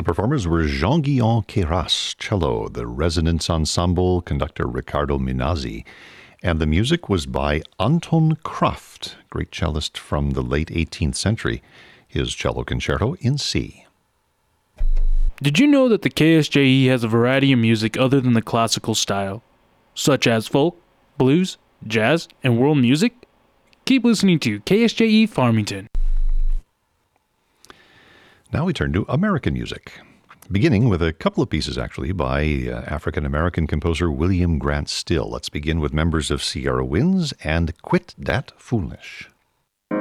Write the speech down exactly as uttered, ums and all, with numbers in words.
The performers were Jean-Guyon Queyras, cello, the Resonance Ensemble, conductor Riccardo Minazzi, and the music was by Anton Kraft, great cellist from the late eighteenth century, his cello concerto in C. Did you know that the K S J E has a variety of music other than the classical style, such as folk, blues, jazz, and world music? Keep listening to K S J E Farmington. Now we turn to American music, beginning with a couple of pieces, actually, by uh, African-American composer William Grant Still. Let's begin with members of Sierra Winds and Quit Dat Foolish.